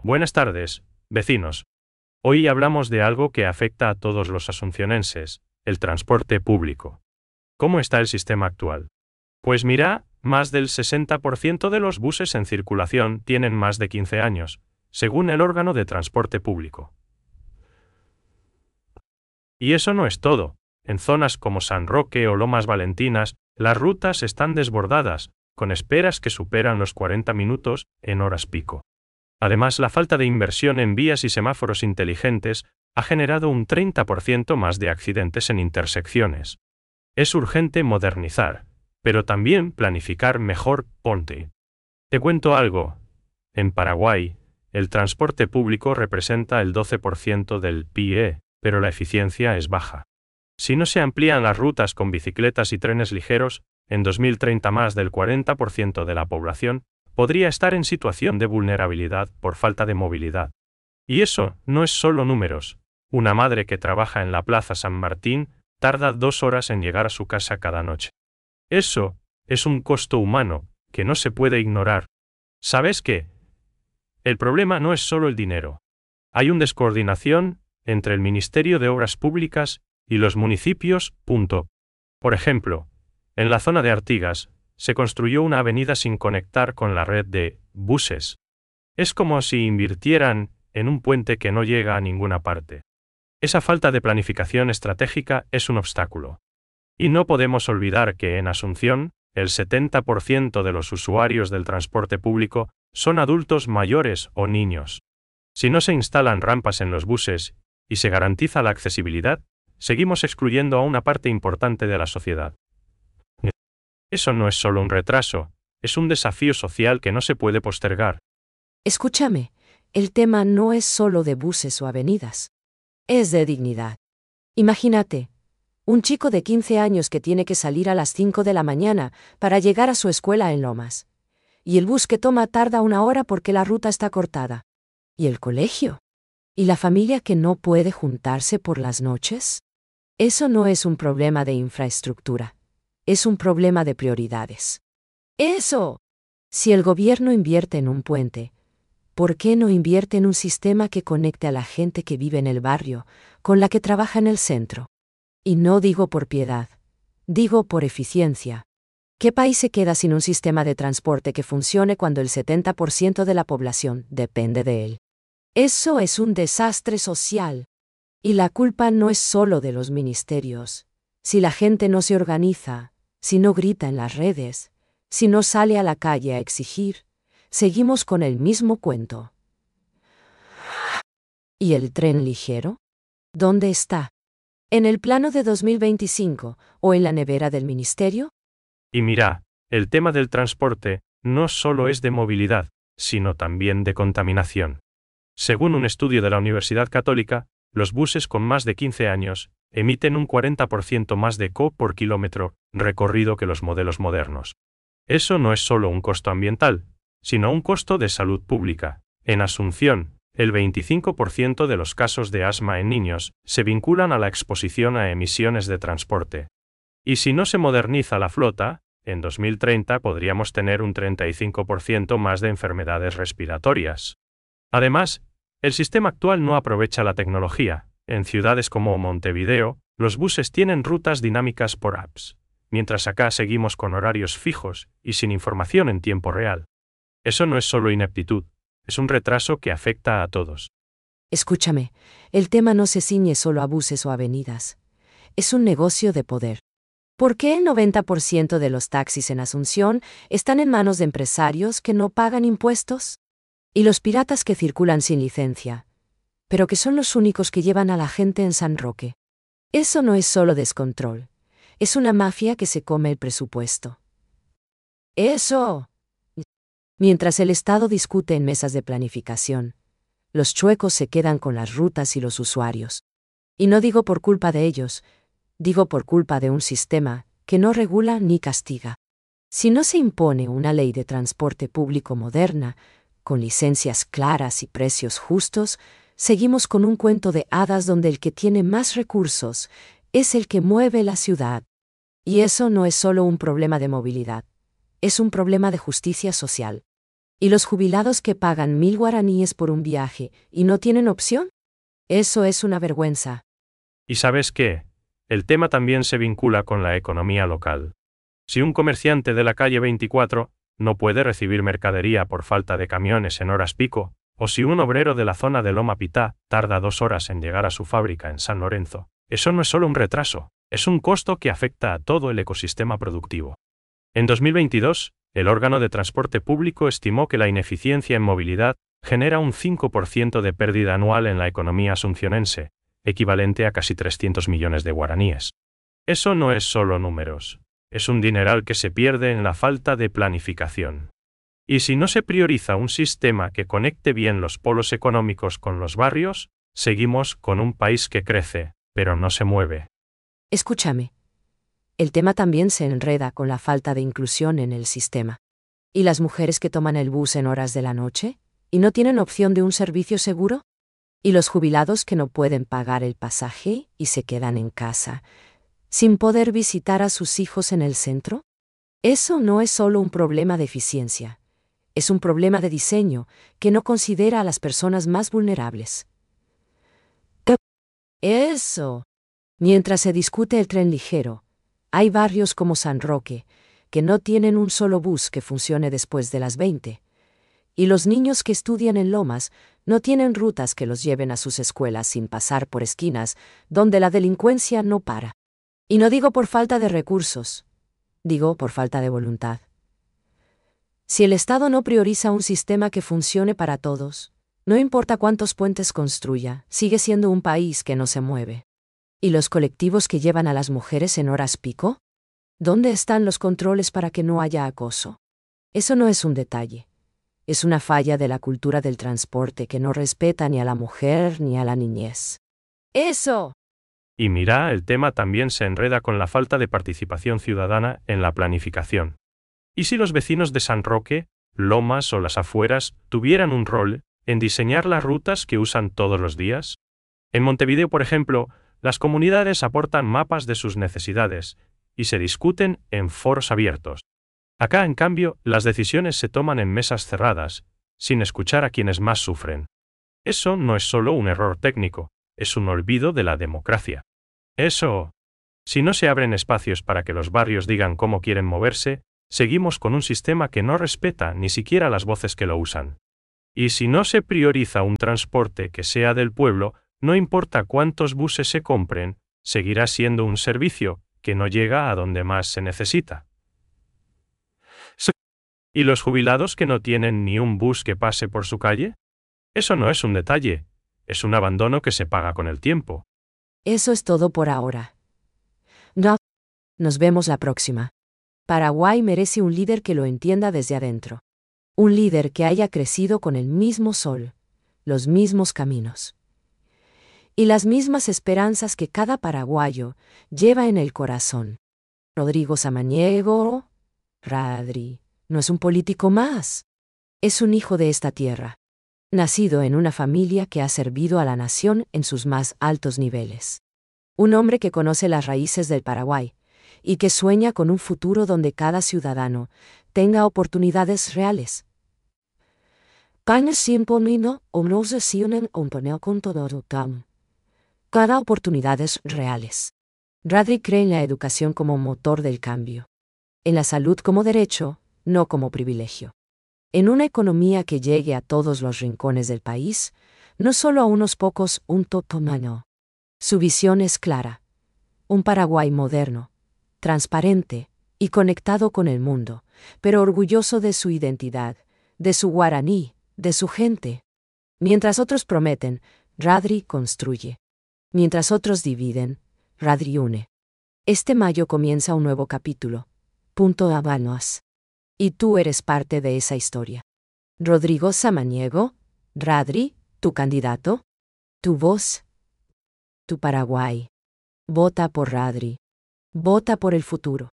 Buenas tardes, vecinos. Hoy hablamos de algo que afecta a todos los asuncionenses, el transporte público. ¿Cómo está el sistema actual? Pues mira, más del 60% de los buses en circulación tienen más de 15 años, según el órgano de transporte público. Y eso no es todo. En zonas como San Roque o Lomas Valentinas, las rutas están desbordadas, con esperas que superan los 40 minutos en horas pico. Además, la falta de inversión en vías y semáforos inteligentes ha generado un 30% más de accidentes en intersecciones. Es urgente modernizar, pero también planificar mejor. Ponte. Te cuento algo. En Paraguay, el transporte público representa el 12% del PIB, pero la eficiencia es baja. Si no se amplían las rutas con bicicletas y trenes ligeros, en 2030 más del 40% de la población podría estar en situación de vulnerabilidad por falta de movilidad. Y eso no es solo números. Una madre que trabaja en la Plaza San Martín tarda 2 horas en llegar a su casa cada noche. Eso es un costo humano que no se puede ignorar. ¿Sabes qué? El problema no es solo el dinero. Hay una descoordinación entre el Ministerio de Obras Públicas y los municipios. Por ejemplo, en la zona de Artigas, se construyó una avenida sin conectar con la red de buses. Es como si invirtieran en un puente que no llega a ninguna parte. Esa falta de planificación estratégica es un obstáculo. Y no podemos olvidar que en Asunción, el 70% de los usuarios del transporte público son adultos mayores o niños. Si no se instalan rampas en los buses y se garantiza la accesibilidad, seguimos excluyendo a una parte importante de la sociedad. Eso no es solo un retraso, es un desafío social que no se puede postergar. Escúchame, el tema no es solo de buses o avenidas. Es de dignidad. Imagínate, un chico de 15 años que tiene que salir a las 5 de la mañana para llegar a su escuela en Lomas. Y el bus que toma tarda 1 hora porque la ruta está cortada. ¿Y el colegio? ¿Y la familia que no puede juntarse por las noches? Eso no es un problema de infraestructura. Es un problema de prioridades. ¡Eso! Si el gobierno invierte en un puente, ¿por qué no invierte en un sistema que conecte a la gente que vive en el barrio con la que trabaja en el centro? Y no digo por piedad, digo por eficiencia. ¿Qué país se queda sin un sistema de transporte que funcione cuando el 70% de la población depende de él? Eso es un desastre social. Y la culpa no es solo de los ministerios. Si la gente no se organiza, si no grita en las redes, si no sale a la calle a exigir, seguimos con el mismo cuento. ¿Y el tren ligero? ¿Dónde está? ¿En el plano de 2025 o en la nevera del ministerio? Y mira, el tema del transporte no solo es de movilidad, sino también de contaminación. Según un estudio de la Universidad Católica, los buses con más de 15 años emiten un 40% más de CO por kilómetro recorrido que los modelos modernos. Eso no es solo un costo ambiental, sino un costo de salud pública. En Asunción, el 25% de los casos de asma en niños se vinculan a la exposición a emisiones de transporte. Y si no se moderniza la flota, en 2030 podríamos tener un 35% más de enfermedades respiratorias. Además, el sistema actual no aprovecha la tecnología. En ciudades como Montevideo, los buses tienen rutas dinámicas por apps, mientras acá seguimos con horarios fijos y sin información en tiempo real. Eso no es solo ineptitud, es un retraso que afecta a todos. Escúchame, el tema no se ciñe solo a buses o avenidas. Es un negocio de poder. ¿Por qué el 90% de los taxis en Asunción están en manos de empresarios que no pagan impuestos? Y los piratas que circulan sin licencia, pero que son los únicos que llevan a la gente en San Roque. Eso no es solo descontrol, es una mafia que se come el presupuesto. ¡Eso! Mientras el Estado discute en mesas de planificación, los chuecos se quedan con las rutas y los usuarios. Y no digo por culpa de ellos, digo por culpa de un sistema que no regula ni castiga. Si no se impone una ley de transporte público moderna, con licencias claras y precios justos, seguimos con un cuento de hadas donde el que tiene más recursos es el que mueve la ciudad. Y eso no es solo un problema de movilidad, es un problema de justicia social. ¿Y los jubilados que pagan 1.000 guaraníes por un viaje y no tienen opción? Eso es una vergüenza. ¿Y sabes qué? El tema también se vincula con la economía local. Si un comerciante de la calle 24 no puede recibir mercadería por falta de camiones en horas pico, o si un obrero de la zona de Loma Pitá tarda 2 horas en llegar a su fábrica en San Lorenzo, eso no es solo un retraso, es un costo que afecta a todo el ecosistema productivo. En 2022, el órgano de transporte público estimó que la ineficiencia en movilidad genera un 5% de pérdida anual en la economía asuncionense, equivalente a casi 300 millones de guaraníes. Eso no es solo números, es un dineral que se pierde en la falta de planificación. Y si no se prioriza un sistema que conecte bien los polos económicos con los barrios, seguimos con un país que crece, pero no se mueve. Escúchame. El tema también se enreda con la falta de inclusión en el sistema. ¿Y las mujeres que toman el bus en horas de la noche y no tienen opción de un servicio seguro? ¿Y los jubilados que no pueden pagar el pasaje y se quedan en casa, sin poder visitar a sus hijos en el centro? Eso no es solo un problema de eficiencia, es un problema de diseño que no considera a las personas más vulnerables. Eso. Mientras se discute el tren ligero, hay barrios como San Roque, que no tienen un solo bus que funcione después de las 20. Y los niños que estudian en Lomas no tienen rutas que los lleven a sus escuelas sin pasar por esquinas donde la delincuencia no para. Y no digo por falta de recursos, digo por falta de voluntad. Si el Estado no prioriza un sistema que funcione para todos, no importa cuántos puentes construya, sigue siendo un país que no se mueve. ¿Y los colectivos que llevan a las mujeres en horas pico? ¿Dónde están los controles para que no haya acoso? Eso no es un detalle. Es una falla de la cultura del transporte que no respeta ni a la mujer ni a la niñez. ¡Eso! Y mira, el tema también se enreda con la falta de participación ciudadana en la planificación. ¿Y si los vecinos de San Roque, Lomas o las afueras tuvieran un rol en diseñar las rutas que usan todos los días? En Montevideo, por ejemplo, las comunidades aportan mapas de sus necesidades y se discuten en foros abiertos. Acá, en cambio, las decisiones se toman en mesas cerradas, sin escuchar a quienes más sufren. Eso no es solo un error técnico, es un olvido de la democracia. Eso. Si no se abren espacios para que los barrios digan cómo quieren moverse, seguimos con un sistema que no respeta ni siquiera las voces que lo usan. Y si no se prioriza un transporte que sea del pueblo, no importa cuántos buses se compren, seguirá siendo un servicio que no llega a donde más se necesita. ¿Y los jubilados que no tienen ni un bus que pase por su calle? Eso no es un detalle, es un abandono que se paga con el tiempo. Eso es todo por ahora. No. Nos vemos la próxima. Paraguay merece un líder que lo entienda desde adentro. Un líder que haya crecido con el mismo sol, los mismos caminos y las mismas esperanzas que cada paraguayo lleva en el corazón. Rodrigo Samaniego, Radri, no es un político más. Es un hijo de esta tierra, nacido en una familia que ha servido a la nación en sus más altos niveles. Un hombre que conoce las raíces del Paraguay y que sueña con un futuro donde cada ciudadano tenga oportunidades reales. Cada oportunidades reales. Radri cree en la educación como motor del cambio. En la salud como derecho, no como privilegio. En una economía que llegue a todos los rincones del país, no solo a unos pocos, un totomano. Su visión es clara. Un Paraguay moderno, transparente y conectado con el mundo, pero orgulloso de su identidad, de su guaraní, de su gente. Mientras otros prometen, Radri construye. Mientras otros dividen, Radri une. Este mayo comienza un nuevo capítulo. Punto Habanos. Y tú eres parte de esa historia. Rodrigo Samaniego, Radri, tu candidato, tu voz, tu Paraguay. Vota por Radri. Vota por el futuro.